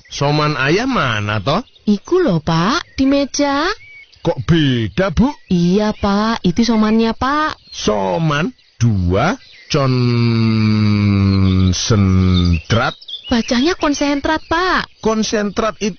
Soman ayah mana toh? Iku loh, Pak, di meja. Kok beda, Bu? Iya, Pak, itu somannya, Pak. Soman 2 konsentrat. Bacanya konsentrat, Pak. Konsentrat itu